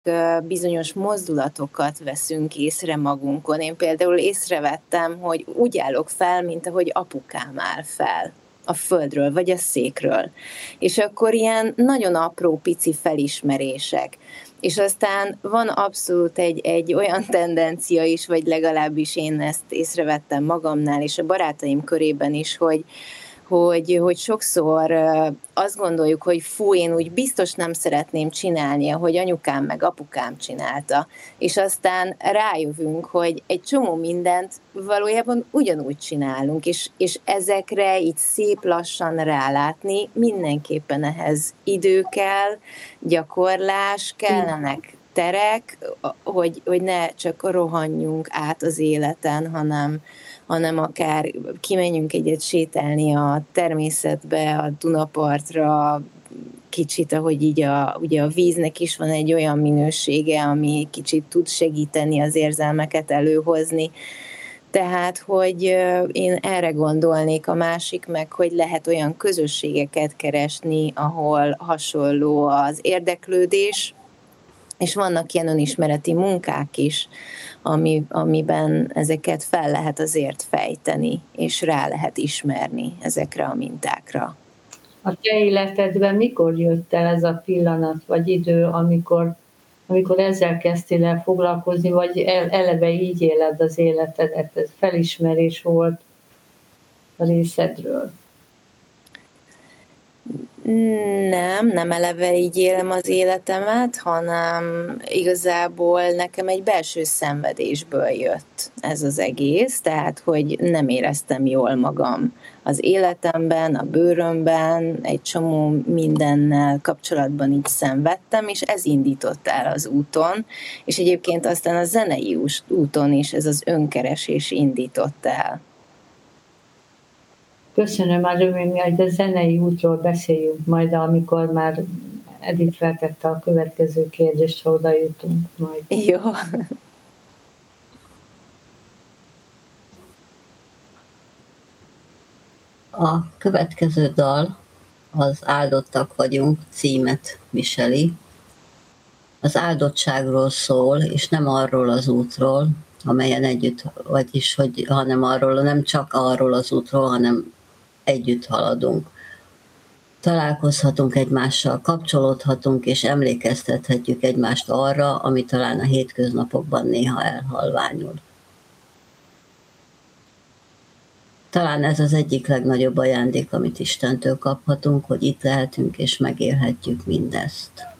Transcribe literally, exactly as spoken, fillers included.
bizonyos mozdulatokat veszünk észre magunkon. Én például észrevettem, hogy úgy állok fel, mint ahogy apukám áll fel a földről, vagy a székről. És akkor ilyen nagyon apró, pici felismerések. És aztán van abszolút egy, egy olyan tendencia is, vagy legalábbis én ezt észrevettem magamnál, és a barátaim körében is, hogy Hogy, hogy sokszor azt gondoljuk, hogy fú, én úgy biztos nem szeretném csinálni, ahogy anyukám meg apukám csinálta, és aztán rájövünk, hogy egy csomó mindent valójában ugyanúgy csinálunk, és, és ezekre így szép lassan rálátni, mindenképpen ehhez idő kell, gyakorlás, kellenek terek, hogy, hogy ne csak rohanjunk át az életen, hanem hanem akár kimenjünk egyet sétálni a természetbe, a Dunapartra, kicsit, ahogy így a, ugye a víznek is van egy olyan minősége, ami kicsit tud segíteni az érzelmeket előhozni. Tehát, hogy én erre gondolnék, a másik meg, hogy lehet olyan közösségeket keresni, ahol hasonló az érdeklődés, és vannak ilyen önismereti munkák is, ami, amiben ezeket fel lehet azért fejteni, és rá lehet ismerni ezekre a mintákra. A te életedben mikor jött el ez a pillanat, vagy idő, amikor, amikor ezzel kezdtél el foglalkozni, vagy el, eleve így éled az életedet? Ez felismerés volt a részedről? Nem, nem eleve így élem az életemet, hanem igazából nekem egy belső szenvedésből jött ez az egész, tehát hogy nem éreztem jól magam az életemben, a bőrömben, egy csomó mindennel kapcsolatban így szenvedtem, és ez indított el az úton, és egyébként aztán a zenei úton is ez az önkeresés indított el. Köszönöm, már hogy a zenei útról beszéljünk majd, amikor már Edith feltette a következő kérdést, ha oda jutunk majd. Jó. A következő dal az Áldottak vagyunk címet viseli. Az áldottságról szól, és nem arról az útról, amelyen együtt, vagyis, hogy, hanem arról, nem csak arról az útról, hanem együtt haladunk. Találkozhatunk egymással, kapcsolódhatunk, és emlékeztethetjük egymást arra, ami talán a hétköznapokban néha elhalványul. Talán ez az egyik legnagyobb ajándék, amit Istentől kaphatunk, hogy itt lehetünk és megélhetjük mindezt.